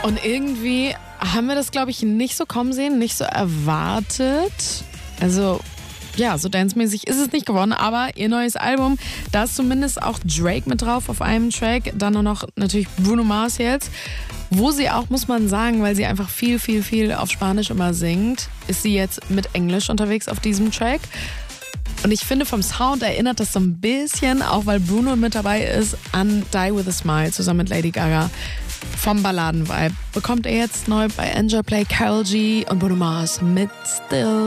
Und irgendwie haben wir das, glaube ich, nicht so kommen sehen, nicht so erwartet. Also, ja, so dancemäßig ist es nicht geworden, aber ihr neues Album, da ist zumindest auch Drake mit drauf auf einem Track. Dann nur noch natürlich Bruno Mars jetzt. Wo sie auch, muss man sagen, weil sie einfach viel auf Spanisch immer singt, ist sie jetzt mit Englisch unterwegs auf diesem Track. Und ich finde, vom Sound erinnert das so ein bisschen, auch weil Bruno mit dabei ist, an Die With A Smile zusammen mit Lady Gaga. Vom Balladen-Vibe bekommt er jetzt neu bei Enjoy Play Karol G und Bruno Mars mit Still.